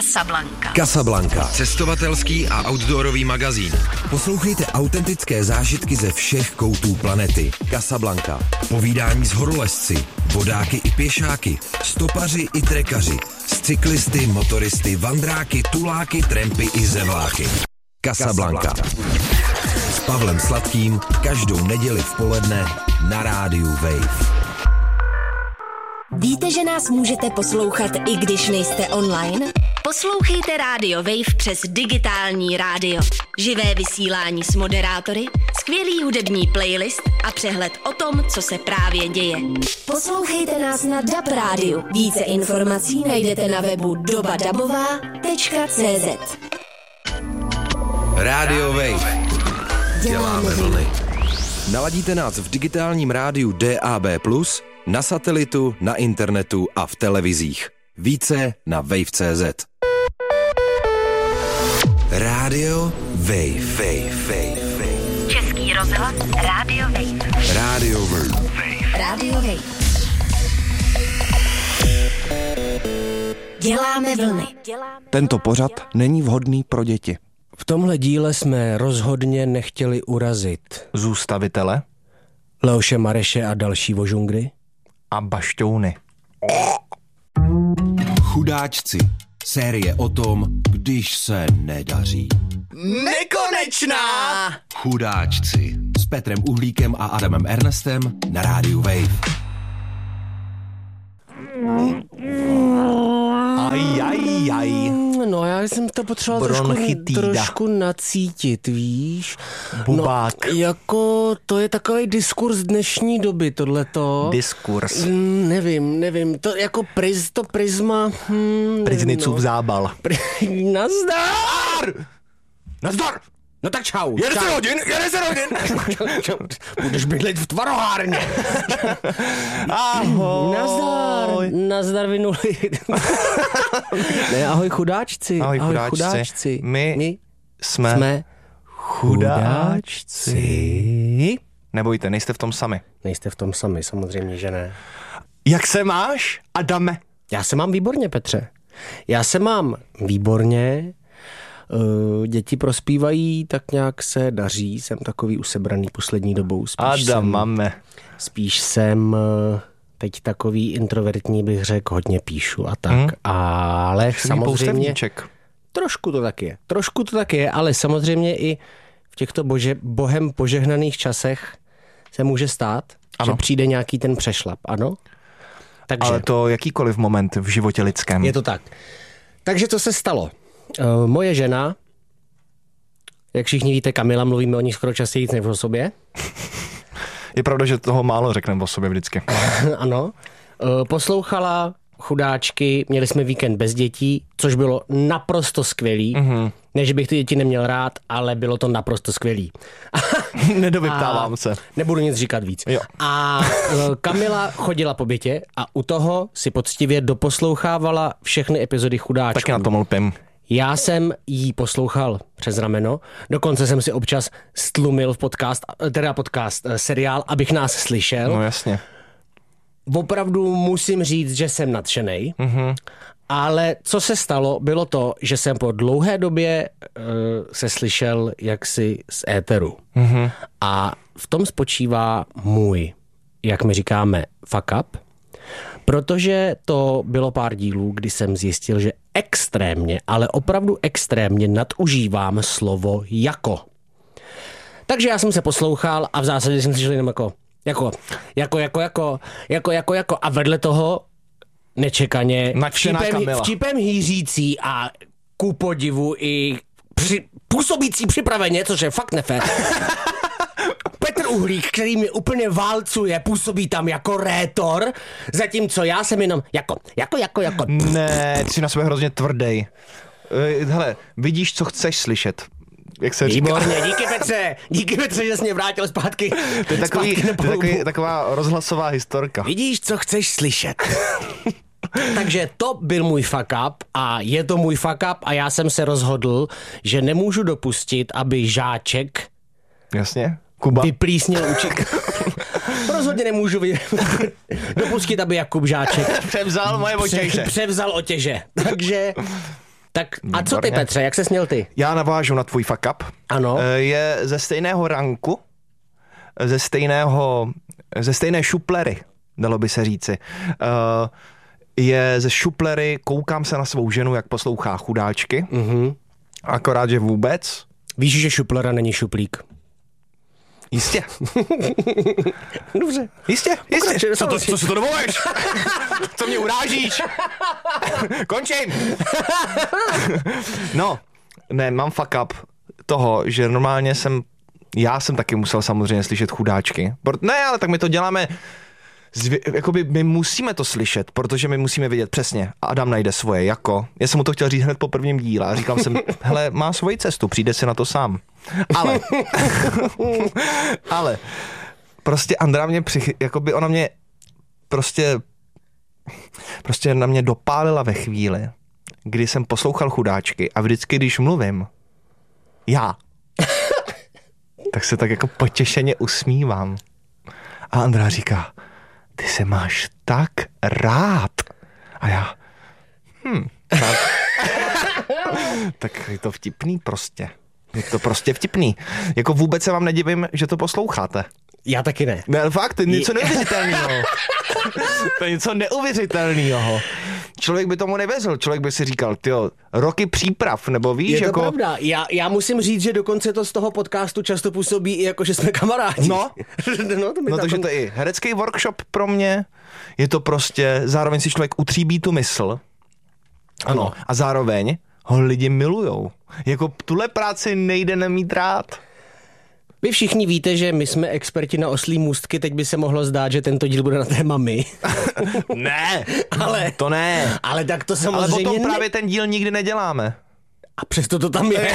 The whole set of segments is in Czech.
Casablanca. Cestovatelský a outdoorový magazín. Poslouchejte autentické zážitky ze všech koutů planety. Casablanca. Povídání s horolezci, vodáky i pěšáky, stopaři i trekaři, s cyklisty, motoristy, vandráky, tuláky, trampy i zevláky. Casablanca. S Pavlem Sladkým každou neděli v poledne na rádiu Wave. Víte, že nás můžete poslouchat, i když nejste online? Poslouchejte Radio Wave přes digitální rádio. Živé vysílání s moderátory, skvělý hudební playlist a přehled o tom, co se právě děje. Poslouchejte nás na DAB rádiu. Více informací najdete na webu dobadabová.cz. Radio Wave. Děláme vlny. Naladíte nás v digitálním rádiu DAB+, na satelitu, na internetu a v televizích. Více na wave.cz. Radio Wave. Český rozhlas Radio Wave. Radio Wave. Radio Wave. Děláme vlny. Tento pořad není vhodný pro děti. V tomhle díle jsme rozhodně nechtěli urazit Zůstavitele Leoše Mareše a další vožungry a bašťouny. Chudáčci. Série o tom, když se nedaří. Nekonečná! Chudáčci. S Petrem Uhlíkem a Adamem Ernestem na rádiu Wave. Aj. No já jsem to potřeboval trošku nacítit, víš? Bubák. No, jako to je takový diskurs dnešní doby, tohleto. Diskurs. Nevím, to jako prizma. Priznicův zábal. Nazdar! No tak čau. Jede se hodin. Budeš bydlet v tvarohárně. Ahoj. Nazdar vynuli. Ne, ahoj chudáčci. Ahoj chudáčci. My jsme chudáčci. Nebojte, nejste v tom sami. Nejste v tom sami, samozřejmě, že ne. Jak se máš, Adame? Já se mám výborně, Petře. Já se mám výborně. Děti prospívají, tak nějak se daří. Jsem takový usebraný poslední dobou. Máme. Spíš jsem teď takový introvertní, bych řekl, hodně píšu a tak. Ale samozřejmě trošku to tak je, ale samozřejmě i v těchto bohem požehnaných časech se může stát, že přijde nějaký ten přešlap, ano? Takže, ale to jakýkoliv moment v životě lidském. Je to tak. Takže co se stalo? Moje žena, jak všichni víte, Kamila, mluvíme o ní skoro častěji než o sobě. Je pravda, že toho málo řekneme o sobě vždycky. Ano. Poslouchala chudáčky, měli jsme víkend bez dětí, což bylo naprosto skvělý. Mm-hmm. Ne, že bych ty děti neměl rád, ale bylo to naprosto skvělý. Nedovyptávám se. Nebudu nic říkat víc. Jo. A Kamila chodila po bytě a u toho si poctivě doposlouchávala všechny epizody chudáčků. Taky na tom lpím. Já jsem jí poslouchal přes rameno, dokonce jsem si občas stlumil v podcast seriál, abych nás slyšel. No jasně. Opravdu musím říct, že jsem nadšenej, ale co se stalo, bylo to, že jsem po dlouhé době se slyšel jaksi z éteru. A v tom spočívá můj, jak my říkáme, fuck up, protože to bylo pár dílů, kdy jsem zjistil, že extrémně, ale opravdu extrémně nadužívám slovo jako. Takže já jsem se poslouchal a v zásadě jsem slyšel jenom jako a vedle toho nečekaně vtipem hýřící a ku podivu i působící připraveně, což je fakt nefér. Petr Uhlík, který mi úplně válcuje, působí tam jako rétor, zatímco já jsem jenom jako. Ne, ty jsi na sebe hrozně tvrdej. Hele, vidíš, co chceš slyšet. Jak se výborně, díky Petře, že jsi mě vrátil zpátky. To je taková rozhlasová historka. Vidíš, co chceš slyšet. Takže to byl můj fuck up a je to můj fuck up a já jsem se rozhodl, že nemůžu dopustit, aby žáček jasně, Kuba vyplísnil učit. Rozhodně nemůžu dopustit, aby Jakub Žáček převzal moje otěže. Převzal otěže. Takže Tak a co ty, Výborně. Petře, jak se směl ty? Já navážu na tvůj fuck up. Ano. Je ze stejného ranku, ze stejné šuplery, dalo by se říci. Je ze šuplery, koukám se na svou ženu, jak poslouchá Chudáčky. Akorát, že vůbec. Víš, že šuplera není šuplík. Jistě. Dobře. Jistě. Pokračuj, Co si to dovoluješ? Co mě urážíš? Končím. No, ne, mám fuck up toho, že normálně já jsem taky musel samozřejmě slyšet Chudáčky. Ne, ale tak my to děláme, jakoby my musíme to slyšet, protože my musíme vědět přesně. Adam najde svoje, jako. Já jsem mu to chtěl říct hned po prvním díle a říkal jsem, hele, má svoji cestu, přijde si na to sám. Ale prostě Andra mě jakoby ona mě prostě na mě dopálila ve chvíli, kdy jsem poslouchal Chudáčky a vždycky, když mluvím, tak se tak jako potěšeně usmívám. A Andra říká, ty se máš tak rád. A já, tak je to vtipný prostě. Je to prostě vtipný. Jako vůbec se vám nedivím, že to posloucháte. Já taky ne. Ne, fakt, to je něco neuvěřitelného. To je něco neuvěřitelného. Člověk by tomu nevěřil, člověk by si říkal, tyjo, roky příprav, nebo víš, Je to jako... pravda. Já musím říct, že dokonce to z toho podcastu často působí i jako, že jsme kamarádi. No, takže to je i herecký workshop pro mě, je to prostě, zároveň si člověk utříbí tu mysl, ano, a zároveň ho lidi milujou. Jako tuhle práci nejde nemít rád. Vy všichni víte, že my jsme experti na oslí můstky, teď by se mohlo zdát, že tento díl bude na téma my. Ne, ale to ne. Ale tak to samozřejmě Ale potom právě ten díl nikdy neděláme. A přesto to tam je.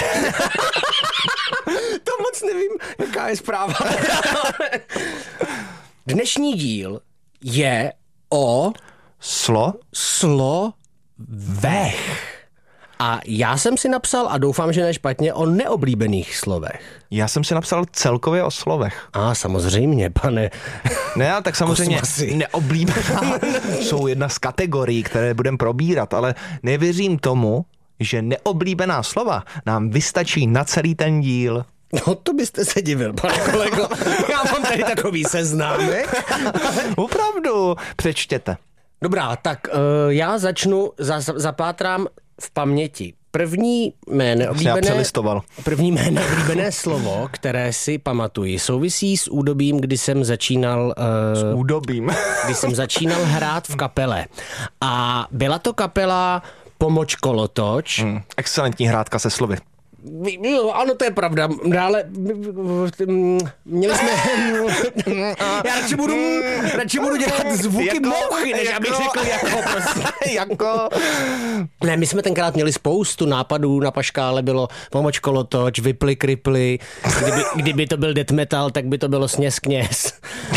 To moc nevím, jaká je zpráva. Dnešní díl je o slovech. A já jsem si napsal, a doufám, že ne špatně, o neoblíbených slovech. Já jsem si napsal celkově o slovech. Samozřejmě, pane. Ne, ale tak samozřejmě Kosmasy. neoblíbená jsou jedna z kategorií, které budeme probírat, ale nevěřím tomu, že neoblíbená slova nám vystačí na celý ten díl. No, to byste se divil, pane kolego. Já mám tady takový seznámek. Opravdu, přečtěte. Dobrá, tak já začnu, zapátrám v paměti. První mé neoblíbené slovo, které si pamatuji, souvisí s údobím, kdy jsem začínal kdy jsem začínal hrát v kapele. A byla to kapela Pomoč Kolotoč. Excelentní hrádka se slovy. Jo, ano, to je pravda. Dále měli jsme... Já radši budu dělat zvuky mouchy, než abych řekl jako prostě. Jako... Ne, my jsme tenkrát měli spoustu nápadů, na paškále bylo Pomoč Kolotoč, Vypli Kripli, kdyby to byl death metal, tak by to bylo Sněz kněz.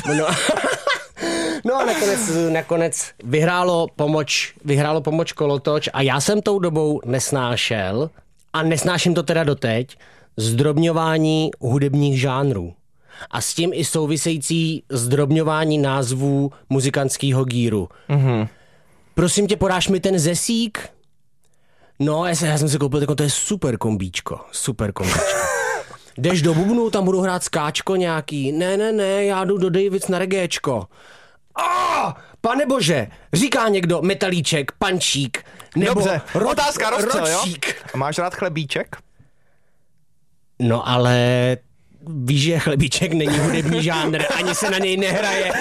No a nakonec vyhrálo Pomoč Kolotoč a já jsem tou dobou nesnášel, a nesnáším to teda doteď, zdrobňování hudebních žánrů. A s tím i související zdrobňování názvů muzikantského gíru. Mm-hmm. Prosím tě, podáš mi ten zesík? No, já jsem si koupil, to je super kombíčko. Jdeš do bubnu, tam budu hrát skáčko nějaký. Ne, já jdu do Davids na regéčko. Pane bože, říká někdo metalíček, pančík, nebo dobře, otázka, ročík. Jo? A máš rád chlebíček? No ale víš, že chlebíček není hudební žánr, ani se na něj nehraje.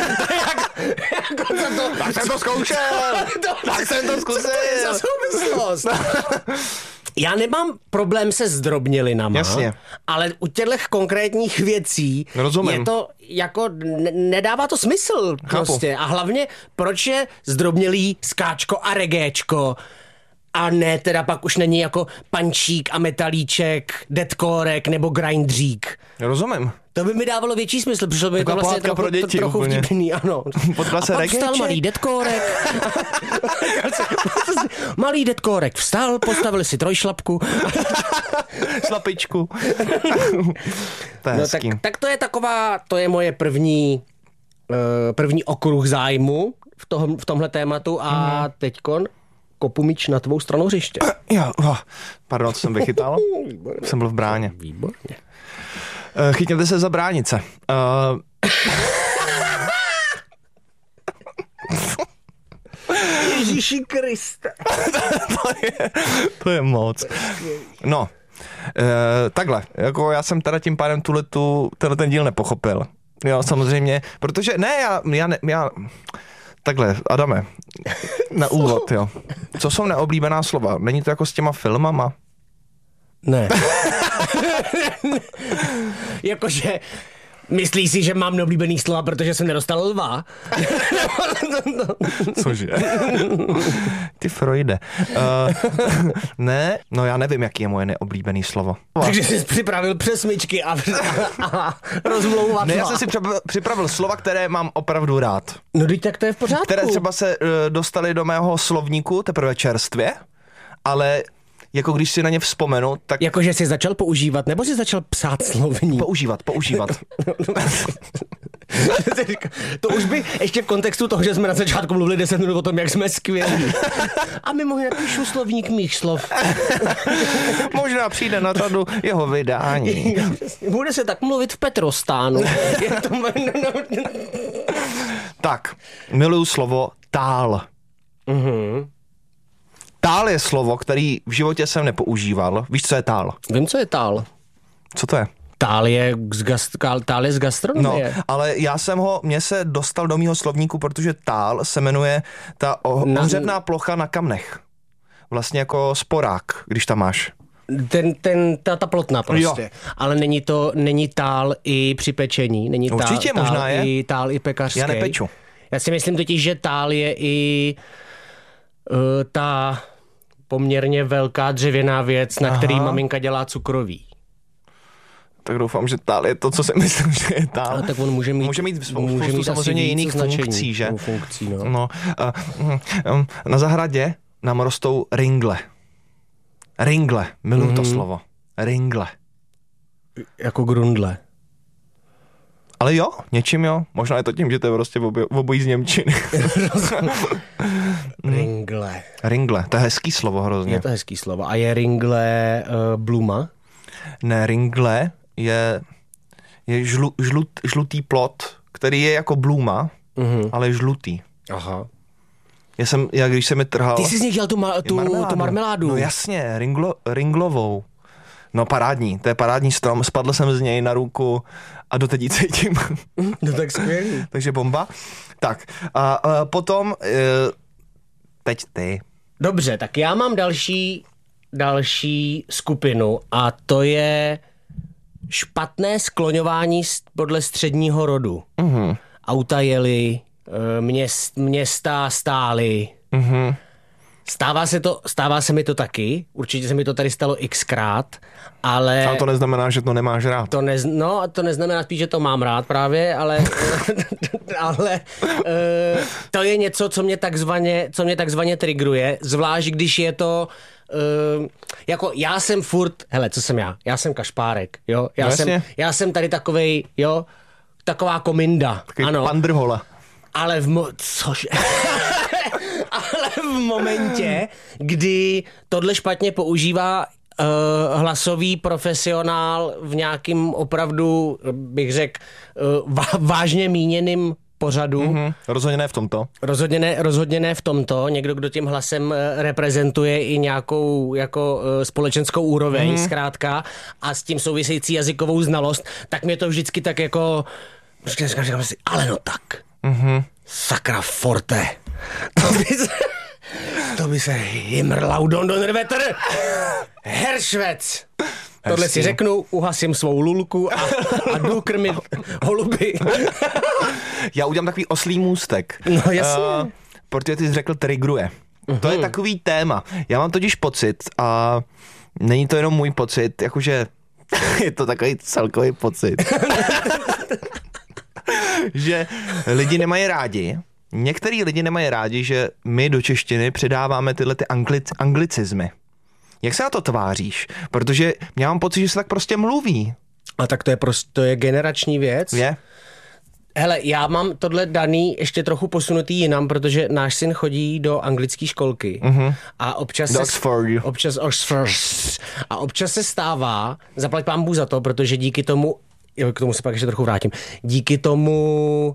Tak jsem to zkoušel. Tak jsem to zkusil. Co to je za souvislost? Já nemám problém se zdrobnělinama, jasně, ale u těchto konkrétních věcí je to jako, nedává to smysl prostě. A hlavně, proč je zdrobnělý skáčko a regéčko a ne teda pak už není jako pančík a metalíček, deathcorek nebo grindřík. Rozumím. To by mi dávalo větší smysl, přišlo by to vlastně trochu vtipný, ano. Potkal se reggae, vstal malý deathcorek. Malý deathcorek vstal, postavili si trojšlapku. Šlapičku. To je no, tak to je moje první okruh zájmu v tomhle tématu a teďkon kopu míč na tvou stranu hřiště. Jo, pardon, co jsem vychytal? Jsem byl v bráně. Výborně. Chytněte se za bránice. Ježíši Kriste. To je moc. No, takhle, jako já jsem teda tím pádem tenhle ten díl nepochopil. Jo, samozřejmě, protože já takhle, Adame, na úvod, jo. Co jsou neoblíbená slova? Není to jako s těma filmama? Ne. Jakože myslíš si, že mám neoblíbený slova, protože jsem nedostal lva? Cože? Ty Freude. Ne, no já nevím, jaký je moje neoblíbený slovo. Takže jsi připravil přesmičky a rozmlouvat. Ne, já jsem si připravil slova, které mám opravdu rád. No teď tak to je v pořádku. Které třeba se dostaly do mého slovníku teprve čerstvě, ale jako když si na ně vzpomenu, tak... Jakože jsi začal používat, nebo jsi začal psát slovník? Používat. To už by ještě v kontextu toho, že jsme na začátku mluvili 10 minut o tom, jak jsme skvělí. A mimo jiné píšu slovník mých slov. Možná přijde na řadu jeho vydání. Bude se tak mluvit v Petrostánu. Tak, miluju slovo tál. Tál je slovo, který v životě jsem nepoužíval. Víš, co je tál? Vím, co je tál. Co to je? Tál je z gastronomie. No, ale mně se dostal do mýho slovníku, protože tál se jmenuje ta ohřevná plocha na kamnech. Vlastně jako sporák, když tam máš. Ta plotna prostě. Jo. Ale není tál i při pečení. Není určitě tál, možná je. Tál i pekařský. Já nepeču. Já si myslím totiž, že tál je i ta poměrně velká dřevěná věc, na který maminka dělá cukroví. Tak doufám, že tál je to, co si myslím, že je tál. No, tak on může mít spoustu samozřejmě jiných funkcí, že? Funkcí, no. No, na zahradě nám rostou ringle. Ringle, miluji to slovo. Ringle. Jako grundle. Ale jo, něčím jo. Možná je to tím, že to je prostě obojí z němčiny. Ringle. Ringle, to je hezký slovo hrozně. Je to hezký slovo. A je ringle bluma? Ne, ringle je žlutý plot, který je jako bluma, ale je žlutý. Aha. Já když jsem mi trhal... Ty jsi z nich dělal tu marmeládu. No jasně, ringlovou. No parádní, to je parádní strom, spadl jsem z něj na ruku a doteď ji cítím. No tak skvělý. Takže bomba. Tak a potom, teď ty. Dobře, tak já mám další skupinu a to je špatné skloňování podle středního rodu. Auta jely, města stály. Stává se mi to taky, určitě se mi to tady stalo xkrát, ale... Ale to neznamená, že to nemáš rád. To neznamená spíš, že to mám rád právě, ale to je něco, co mě takzvaně trigruje, zvlášť když je to... jako já jsem furt, hele, co jsem já? Já jsem kašpárek, jo? Já jsem tady takovej, jo? Taková kominda, takový ano. Pandrhola. Ale cože? Ale v momentě, kdy tohle špatně používá hlasový profesionál v nějakým opravdu, bych řekl, vážně míněným pořadu. Rozhodně ne v tomto. Rozhodně ne v tomto. Někdo, kdo tím hlasem reprezentuje i nějakou jako společenskou úroveň, zkrátka, a s tím související jazykovou znalost, tak mě to vždycky tak jako... Říkám si, ale no tak. Sakra forte. To by se Himmerlaudon Donnerwetter. Heršvec. Tohle si řeknu, uhasím svou lulku a jdu krmit holuby. Já udělám takový oslý můstek. No jasně. Protože ty jsi řekl trigruje. To je takový téma. Já mám totiž pocit, a není to jenom můj pocit, jakože je to takový celkový pocit, že lidi nemají rádi, některý lidi nemají rádi, že my do češtiny přidáváme tyhle ty anglicizmy. Jak se na to tváříš? Protože já mám pocit, že se tak prostě mluví. A tak to je generační věc. Je? Hele, já mám tohle daný ještě trochu posunutý jinam, protože náš syn chodí do anglické školky a občas občas se stává, zaplať pán Bůh za to, protože díky tomu, k tomu se pak ještě trochu vrátím, díky tomu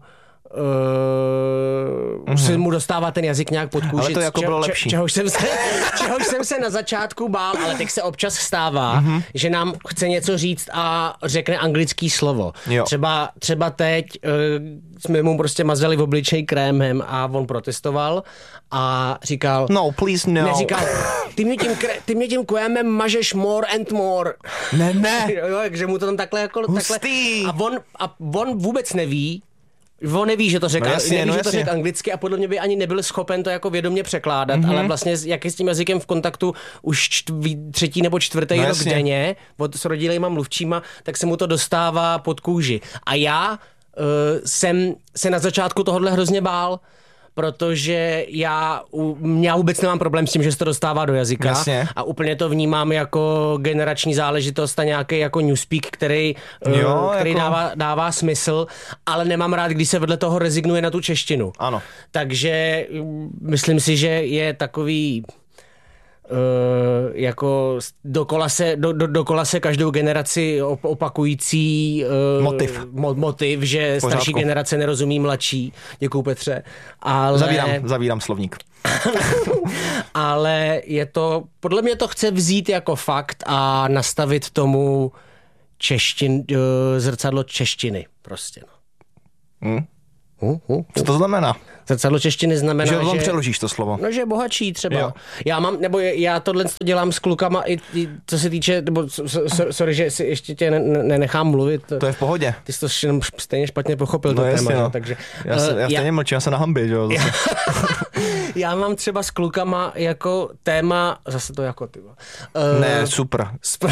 se mu dostává ten jazyk nějak pod kůži. Ale to jako bylo lepší. Čehož jsem se na začátku bál, ale teď se občas stává, že nám chce něco říct a řekne anglický slovo. Třeba teď jsme mu prostě mazali v obličej krémem a on protestoval a říkal... No, please no. Neříkal, ty mě tím krémem mažeš more and more. Ne. Jo, takže mu to tam takhle jako... Hustý. Takhle, a on vůbec neví, on neví, že to řekl, že to řekl anglicky a podle mě by ani nebyl schopen to jako vědomě překládat, ale vlastně jak je s tím jazykem v kontaktu už třetí nebo čtvrtý rok denně s rodilejma mluvčíma, tak se mu to dostává pod kůži. A já jsem se na začátku tohohle hrozně bál, protože já vůbec nemám problém s tím, že se to dostává do jazyka. Jasně. A úplně to vnímám jako generační záležitost a nějaký jako newspeak, který dává smysl, ale nemám rád, když se vedle toho rezignuje na tu češtinu. Ano. Takže myslím si, že je takový jako dokola se každou generaci opakující motiv, že starší generace nerozumí mladší. Děkuju, Petře. Ale... Zavírám slovník. Ale je to, podle mě to chce vzít jako fakt a nastavit tomu zrcadlo češtiny prostě. Co to znamená? Zrcadlo češtiny znamená, že... Že přeložíš to slovo. No, že je bohatší třeba. Jo. Já tohle dělám s klukama i co se týče, nebo sorry, že si ještě tě nenechám mluvit. To je v pohodě. Ty jsi to stejně špatně pochopil, no to jasně, téma. No. Takže, já stejně mlčím, já se na hambě, že jo. Já mám třeba s klukama jako téma, zase to jako ty. Ne, super.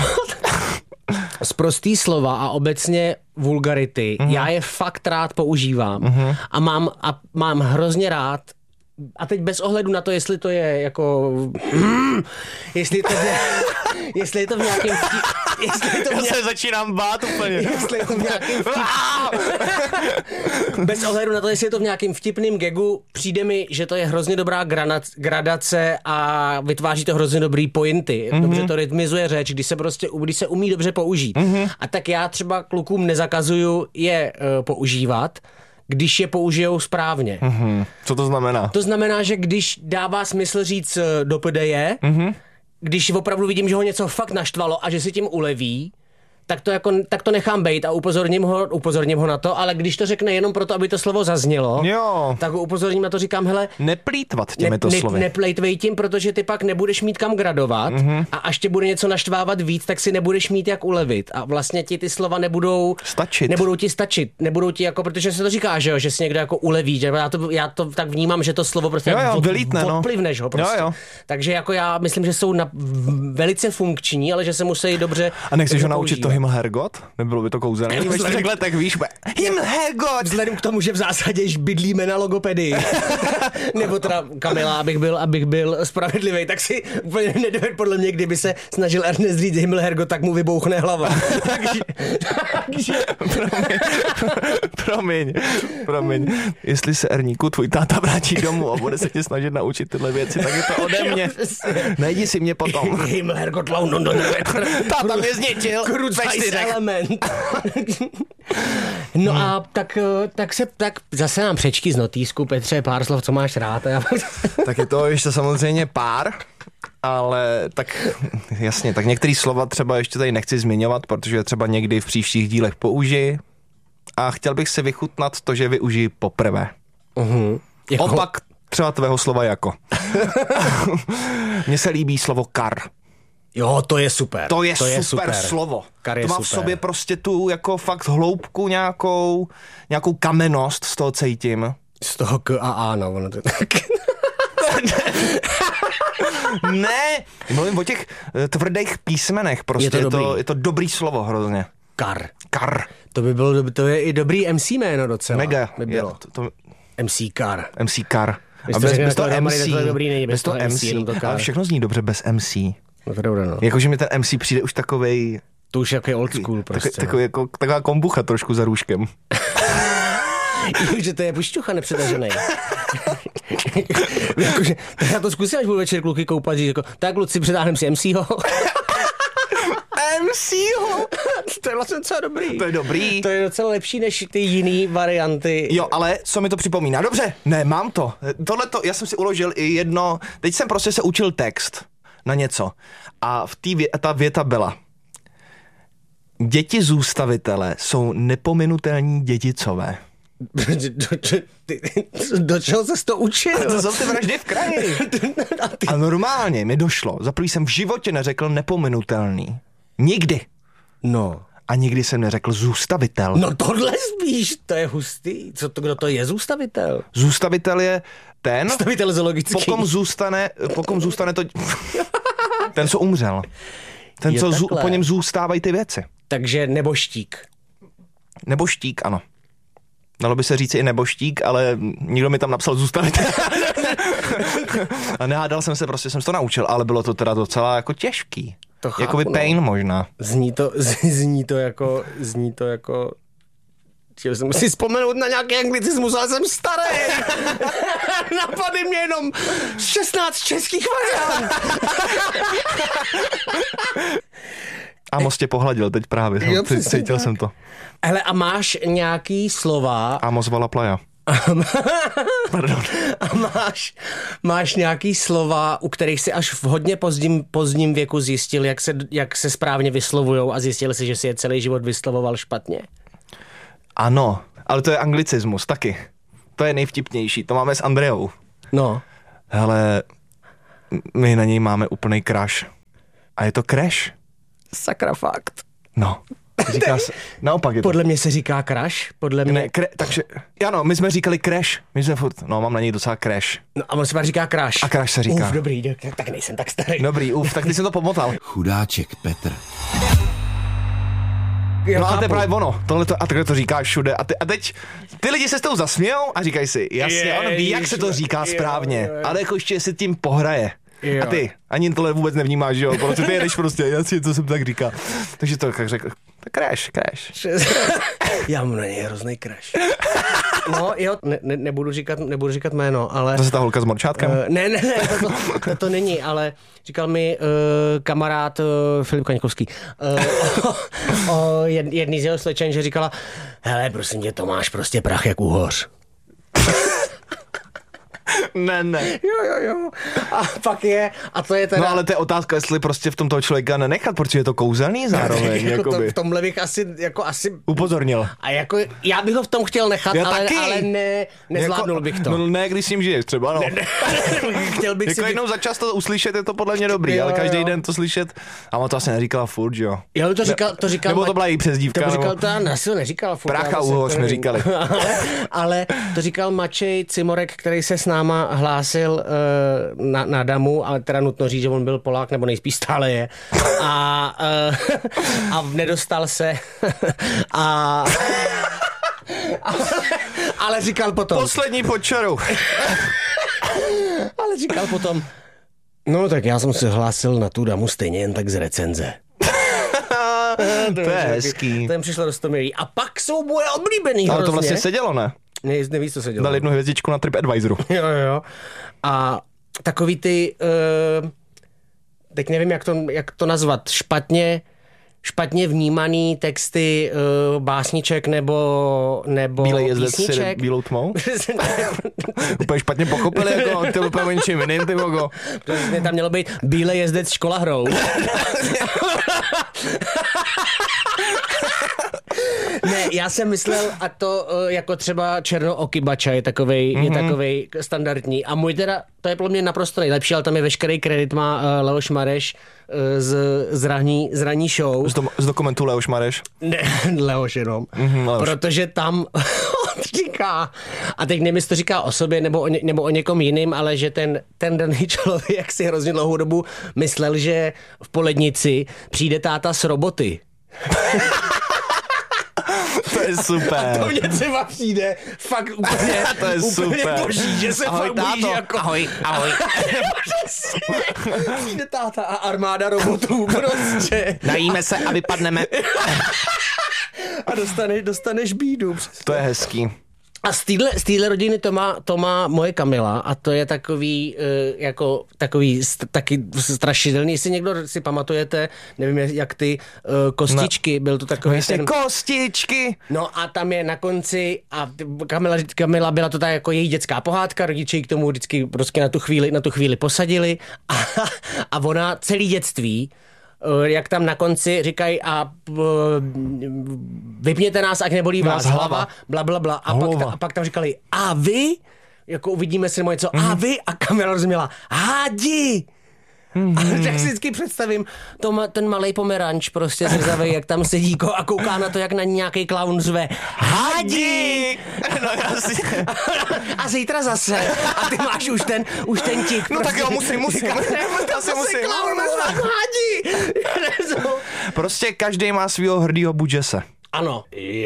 Sprostý slova a obecně vulgarity, já je fakt rád používám a mám hrozně rád, a teď bez ohledu na to, jestli to je jako jestli je to v nějakém Já se začínám bát úplně. Jestli je to v nějakém bez ohledu na to, jestli je to v nějakém vtipným gagu, přijde mi, že to je hrozně dobrá gradace a vytváří to hrozně dobrý pointy. Dobře to rytmizuje řeč, když se umí dobře použít. A tak já třeba klukům nezakazuju je používat, když je použijou správně. Co to znamená? To znamená, že když dává smysl říct do PDE, když opravdu vidím, že ho něco fakt naštvalo a že si tím uleví, tak to nechám bejt a upozorním ho na to, ale když to řekne jenom proto, aby to slovo zaznělo, tak ho upozorním na to, říkám, hele, neplýtvat těmito slovy. Neplejtvej tím, protože ty pak nebudeš mít kam gradovat a až tě bude něco naštvávat víc, tak si nebudeš mít jak ulevit a vlastně ti ty slova nebudou ti stačit, nebudou ti jako, protože se to říká, že si někdo jako uleví, že já to tak vnímám, že to slovo prostě odplivneš ho prostě. Jo. Takže jako já myslím, že jsou velice funkční, ale že se musí dobře. A nechceš ho naučit to Himmelherrgott? Nebylo by to kouzelné? Takhle tak víš, Himmelhergott! Vzhledem k tomu, že v zásadě bydlíme na logopedii. Nebo teda Kamila, abych byl spravedlivý, tak si úplně nedovedl podle mě, kdyby se snažil Ernest říct Himmelhergott, tak mu vybouchne hlava. takže... Promiň. Jestli se Erníku tvůj táta vrátí domů a bude se tě snažit naučit tyhle věci, tak je to ode mě. Najdi si mě potom. Himmelhergott, táta mě zničil. Element. No a tak zase nám přečti z notýsku, Petře, pár slov, co máš rád. Tak je to ještě samozřejmě pár, ale tak jasně, tak některý slova třeba ještě tady nechci zmiňovat, protože třeba někdy v příštích dílech použiji a chtěl bych si vychutnat to, že využiji poprvé. Opak třeba tvého slova jako. Mně se líbí slovo kar. Jo, to je super. To je super slovo. To má v sobě prostě tu jako fakt hloubku nějakou kamennost, z toho cítím. Z toho K a A, no, ono to tak. Ne, mluvím o těch tvrdých písmenech, prostě je to dobrý slovo hrozně. Kar. To je i dobrý MC jméno docela. Mega. By bylo. MC Kar. A bez toho MC. Bez toho MC. Ale všechno zní dobře bez MC. No to dobré, no. Jakože mi ten MC přijde už takovej... To už je old school prostě. Taková kombucha trošku za růžkem. že to je pušťucha nepřetažený. Jakože, tak já to zkusím, až budu večer kluky koupat, že jako, tak kluci, přetáhnem si MCho. MCho? To je vlastně docela dobrý. To je dobrý. To je docela lepší než ty jiný varianty. Jo, ale co mi to připomíná? Dobře, ne, mám to. Tohleto, já jsem si uložil i jedno, teď jsem prostě se učil text na něco a ta věta byla: děti zůstavitele jsou nepominutelní dědicové. Do čeho ses to učil? To jsou ty vraždy v kraji. A normálně mi došlo, za první jsem v životě neřekl nepominutelný. Nikdy. No. A nikdy jsem neřekl zůstavitel. No tohle spíš, to je hustý. Kdo to je zůstavitel? Zůstavitel je ten, Zůstavitel zoologický. Pokom zůstane to... ten, co umřel. Ten, co po něm zůstávají ty věci. Takže neboštík. Neboštík, ano. Dalo by se říct i neboštík, ale nikdo mi tam napsal zůstavitel. A nehádal jsem se, prostě jsem se to naučil, ale bylo to teda docela jako těžký. Jakoby pain možná. Zní to jako... Chtěl jsem si vzpomenout na nějaký anglicismus, ale jsem starý. Napadly mě jenom 16 českých variant. Amos tě pohladil teď právě. Jo, cítil jsem to. Hele, a máš nějaký slova... Amos vala playa. Pardon. A máš nějaký slova, u kterých si až v hodně pozdním věku zjistil, jak se správně vyslovujou a zjistil si, že si je celý život vyslovoval špatně? Ano, ale to je anglicismus taky. To je nejvtipnější. To máme s Andreou. No. Hele, my na něj máme úplnej crush. A je to crash. Sakra fakt. No. Říká se, naopak je to. Podle mě se říká crush, podle mě. Ne, takže, ano, my jsme říkali crash. My jsme furt, no mám na něj docela crash. No a on se pak říká crush. A crush se říká. Dobrý, tak nejsem tak starý. Dobrý, tak ty jsem to pomotal. Chudáček Petr. No a to je právě ono. A takhle to říkáš všude. A teď ty lidi se s tou zasmějou a říkají si, jasně, on ví, jak se to říká správně. Ale jako ještě si tím pohraje. Jo. A ty ani tohle vůbec nevnímáš, jo? Protože ty jedeš prostě, jasně, co jsem tak říkal. Takže to jak řekl, crash. Já mám na něj hrozný crash. No jo, nebudu říkat jméno, ale... To je ta holka s morčátkem? Ne, to není, ale říkal mi kamarád Filip Kaňkovský o jedný z jeho slečen, že říkala, hele, prosím tě, to máš prostě prach jak uhoř. Ne. Jo. A pak je, a to je teda... No ale to je otázka, jestli prostě v tom toho člověka nenechat, protože je to kouzelný zároveň. Jako v tomhle bych asi upozornil. A jako, já bych ho v tom chtěl nechat, ale nezvládnul bych to. No ne, když s ním žiješ třeba, no. Chtěl bych jako jednou za čas to uslyšet, je to podle mě dobrý, ale každý den to slyšet, a on to asi neříkala furt, jo. Jo, to říkal nebo to byla její přezdívka. To říkal, to neříkal furt. Prácha uho jsme říkali. ale to říkal Mačej Cimorek, který se s náma hlásil na Damu, ale teda nutno říct, že on byl Polák, nebo nejspíš stále je. A nedostal se. Ale říkal potom. Poslední počaru. Ale říkal potom. No tak já jsem se hlásil na tu Damu stejně jen tak z recenze. To je hezký. To jim přišlo roztomilý. A pak jsou moje oblíbený hrozně. Ale to vlastně sedělo, ne? Nevíš, co se dělo. Dal 1 hvězdičku na TripAdvisoru. Jo. A takový ty, teď nevím, jak to nazvat, špatně vnímaný texty básniček nebo Bílej jezdec písniček. S bílou tmou? Úplně špatně pochopili, jako to úplně něčím jiným, ty mogo. Protože tam mělo být Bílej jezdec škola hrou. Ne, já jsem myslel, a to jako třeba Černooky Bača je takovej standardní. A můj teda, to je pro mě naprosto nejlepší, ale tam je veškerý kredit má Leoš Mareš z ranní show. Z dokumentu Leoš Mareš? Ne, Leoš jenom. Leoš. Protože tam říká, a teď nevím, jestli to říká o sobě nebo o někom jiným, ale že ten daný člověk si hrozně dlouhou dobu myslel, že v Polednici přijde táta z roboty. To je super. To mě třeba přijde fakt úplně, to je úplně super. Boží, že se ahoj, fakt bojíš jako... Ahoj. Přijde táta a armáda robotů prostě. Najíme se a vypadneme. A dostaneš bídu. To je hezký. A z téhle rodiny to má moje Kamila a to je takový, taky strašidelný. Jestli někdo si pamatujete, nevím jak ty, kostičky, byl to takový kostičky! No a tam je na konci a Kamila byla to tak jako její dětská pohádka, rodiče ji k tomu vždycky prostě na tu chvíli posadili a ona celý dětství, jak tam na konci říkají a vypněte nás, ať nebolí vás hlava, blablabla. A pak tam říkali, a vy? Jako uvidíme si nebo něco, a vy? A Kamila rozuměla, hádi! A tak si vždycky představím ten malej pomeranč prostě zrzavej, jak tam sedí a kouká na to, jak na nějaký klaun zve hádi! No jasně. A zítra zase. A ty máš už ten tik. No prostě. Tak jo, musím. Asi musím. Hádi! Prostě každý má svýho hrdýho budžese. Ano.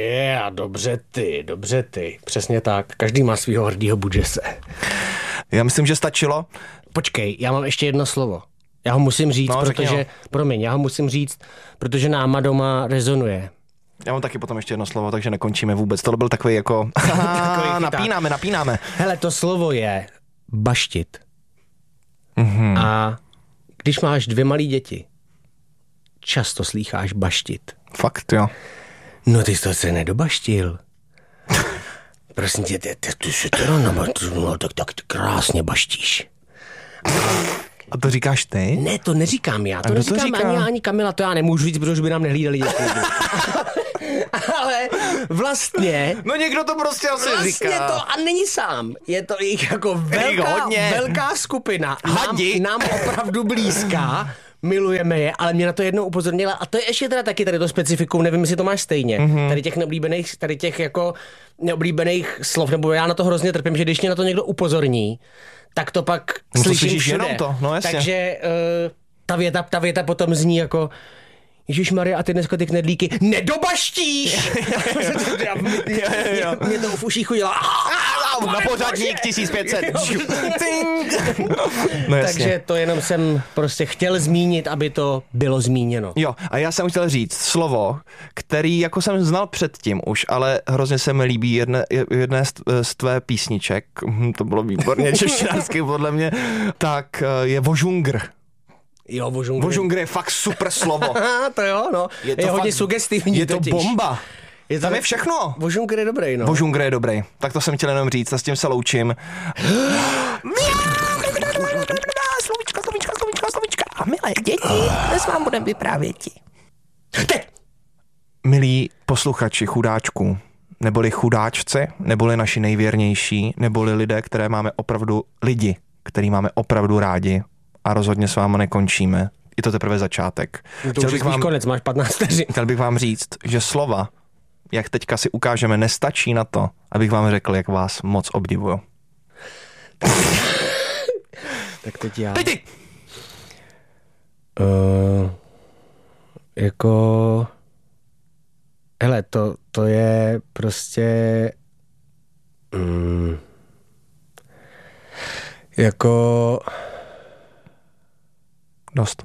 Dobře ty. Přesně tak. Každý má svýho hrdýho budžese. Já myslím, že stačilo. Počkej, já mám ještě jedno slovo. Já ho musím říct, protože náma doma rezonuje. Já mám taky potom ještě jedno slovo, takže nekončíme vůbec. Tohle byl takový jako... napínáme. Hele, to slovo je baštit. Mm-hmm. A když máš 2 malý děti, často slýcháš baštit. Fakt, jo. No ty jsi to se nedobaštil. Prosím tě, ty si teda tak krásně baštíš. A to říkáš ty? Ne, to neříkám já. To neříkám ani Kamila, to já nemůžu říct, protože by nám nehlídali děti. Ale vlastně... No někdo to prostě asi říká. To, a není sám. Je to jich jako velká skupina. Nám opravdu blízká. Milujeme je, ale mě na to jednou upozornila. A to je ještě teda taky tady to specifikum, nevím, jestli to máš stejně. Mm-hmm. Tady těch jako neoblíbených slov, nebo já na to hrozně trpím, že když mě na to někdo upozorní, tak to pak slyším všude. Jenom to, no jasně. Takže ta věta potom zní jako Ježišmarja, a ty dneska ty knedlíky nedobaštíš! Mě to v uších chodilo. Na pořadník 1500. No, takže to jenom jsem prostě chtěl zmínit, aby to bylo zmíněno. Jo, a já jsem chtěl říct slovo, který jako jsem znal předtím už, ale hrozně se mi líbí jedné z tvé písniček, to bylo výborně češtinářsky podle mě, tak je vožungr. Jo, vožungr. Vožungr je fakt super slovo. To jo, no. Je hodně sugestivní. Je to bomba. Tam je všechno. Vožungr je dobrý, no. Vožungr je dobrý. Tak to jsem chtěl jenom říct a s tím se loučím. Slovíčka. A milé děti, dnes vám budeme vyprávět. Teď! Milí posluchači chudáčků, neboli chudáčci, neboli naši nejvěrnější, neboli lidé, lidi, který máme opravdu rádi a rozhodně s váma nekončíme. Je to teprve začátek. To už je konec, máš 15 vteřin. Chtěl bych vám říct, že slova, jak teďka si ukážeme, nestačí na to, abych vám řekl, jak vás moc obdivuju. Tak teď já. Teď ty! Jako... Hele, to je prostě... Jako... Dost.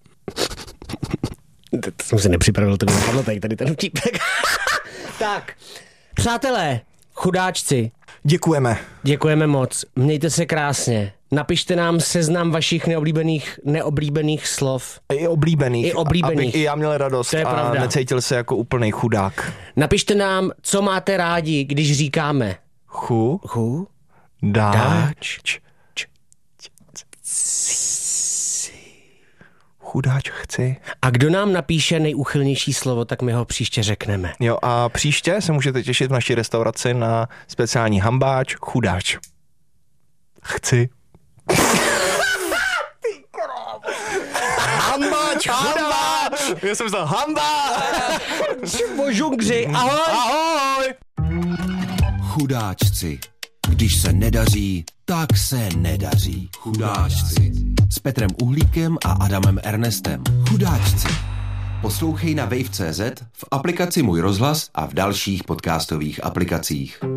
To jsem si nepřipravil, to mi napadlo tady ten vtípek. Tak, přátelé, chudáčci. Děkujeme moc. Mějte se krásně. Napište nám seznam vašich neoblíbených slov. I oblíbených. Abych i já měl radost to je a pravda. necítil se jako úplnej chudák. Napište nám, co máte rádi, když říkáme Chudáč. Chudáč chci. A kdo nám napíše nejúchylnější slovo, tak my ho příště řekneme. Jo, a příště se můžete těšit v naší restauraci na speciální hambáč chudáč. Chci. Ty krávo. Hambáč, chudáč. Já jsem vzal hambáč. Božungři, ahoj. Chudáčci. Když se nedaří, tak se nedaří. Chudáčci. S Petrem Uhlíkem a Adamem Ernestem. Chudáčci. Poslouchej na wave.cz, v aplikaci Můj rozhlas a v dalších podcastových aplikacích.